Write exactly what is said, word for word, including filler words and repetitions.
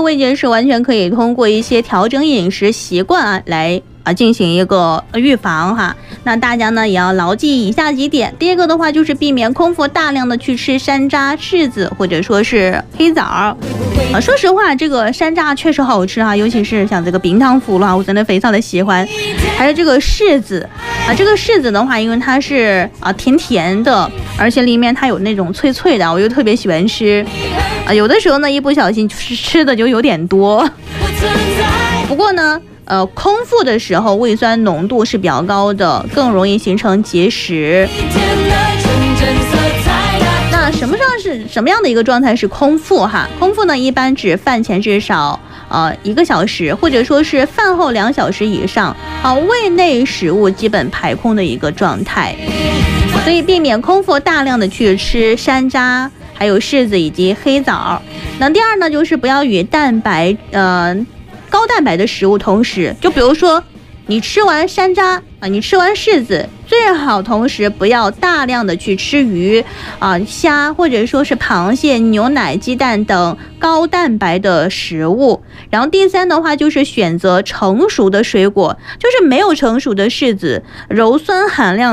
胃结石完全可以通过一些调整饮食习惯啊来啊进行一个预防哈。那大家呢也要牢记以下几点。第一个的话就是避免空腹大量的去吃山楂、柿子或者说是黑枣啊。说实话，这个山楂确实好吃啊，尤其是像这个冰糖葫芦啊，我真的非常的喜欢。还有这个柿子啊，这个柿子的话，因为它是啊甜甜的，而且里面它有那种脆脆的，我就特别喜欢吃啊。有的时候呢，一不小心吃吃的就有点多。不过呢，呃，空腹的时候胃酸浓度是比较高的，更容易形成结石。那什么上是什么样的一个状态是空腹哈？空腹呢，一般指饭前至少呃一个小时，或者说是饭后两小时以上，啊，胃内食物基本排空的一个状态。所以避免空腹大量的去吃山楂、还有柿子以及黑枣。那第二呢，就是不要与蛋白呃高蛋白的食物同时，就比如说你吃完山楂啊，你吃完柿子，最好同时不要大量的去吃鱼啊、虾或者说是螃蟹、牛奶、鸡蛋等高蛋白的食物。然后第三的话就是选择成熟的水果，就是没有成熟的柿子，鞣酸含量